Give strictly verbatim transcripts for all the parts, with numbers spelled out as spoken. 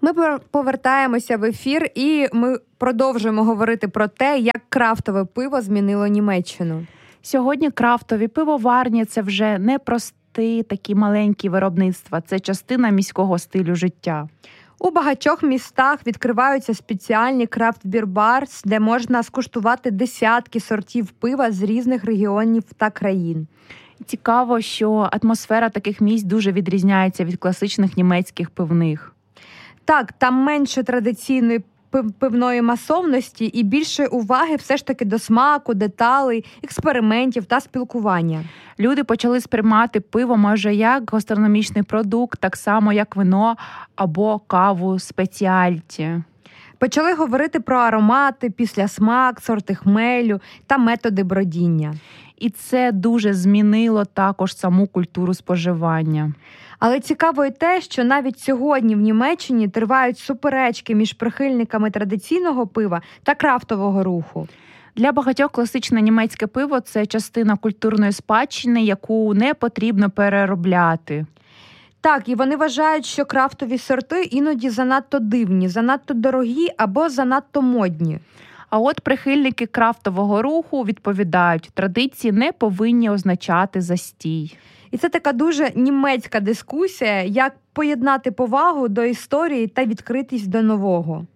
Ми повертаємося в ефір і ми продовжуємо говорити про те, як крафтове пиво змінило Німеччину. Сьогодні крафтові пивоварні – це вже не прості такі маленькі виробництва, це частина міського стилю життя. У багатьох містах відкриваються спеціальні крафт-бір-барс, де можна скуштувати десятки сортів пива з різних регіонів та країн. Цікаво, що атмосфера таких місць дуже відрізняється від класичних німецьких пивних. Так, там менше традиційної пивної масовності і більше уваги все ж таки до смаку, деталей, експериментів та спілкування. Люди почали сприймати пиво може як гастрономічний продукт, так само як вино або каву спеціальті. Почали говорити про аромати, післясмак, сорти хмелю та методи бродіння. І це дуже змінило також саму культуру споживання. Але цікаво й те, що навіть сьогодні в Німеччині тривають суперечки між прихильниками традиційного пива та крафтового руху. Для багатьох класичне німецьке пиво – це частина культурної спадщини, яку не потрібно переробляти. Так, і вони вважають, що крафтові сорти іноді занадто дивні, занадто дорогі або занадто модні. А от прихильники крафтового руху відповідають, традиції не повинні означати застій. І це така дуже німецька дискусія, як поєднати повагу до історії та відкритість до нового.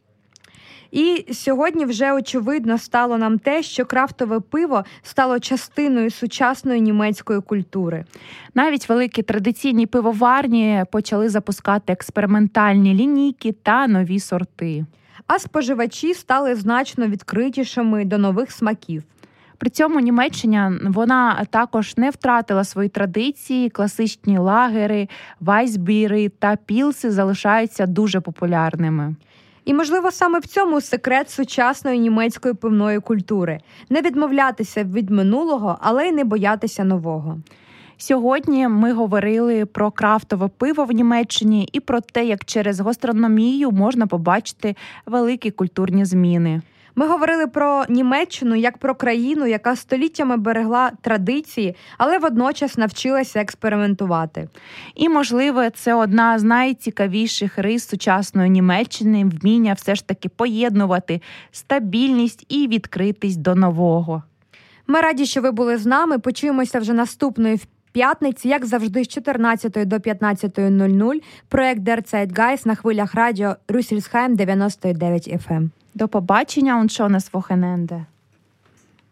І сьогодні вже очевидно стало нам те, що крафтове пиво стало частиною сучасної німецької культури. Навіть великі традиційні пивоварні почали запускати експериментальні лінійки та нові сорти. А споживачі стали значно відкритішими до нових смаків. При цьому Німеччина, вона також не втратила свої традиції, класичні лагери, вайсбіри та пілси залишаються дуже популярними. І, можливо, саме в цьому секрет сучасної німецької пивної культури – не відмовлятися від минулого, але й не боятися нового. Сьогодні ми говорили про крафтове пиво в Німеччині і про те, як через гастрономію можна побачити великі культурні зміни. Ми говорили про Німеччину як про країну, яка століттями берегла традиції, але водночас навчилася експериментувати. І, можливо, це одна з найцікавіших рис сучасної Німеччини – вміння все ж таки поєднувати стабільність і відкритість до нового. Ми раді, що ви були з нами. Почуємося вже наступної п'ятниці, як завжди, з чотирнадцятої до п'ятнадцятої нуль нуль. Проект Der Zeitgeist на хвилях радіо Рюссельсхайм дев'яносто дев'ять еф ем. До побачення, und schönes Wochenende.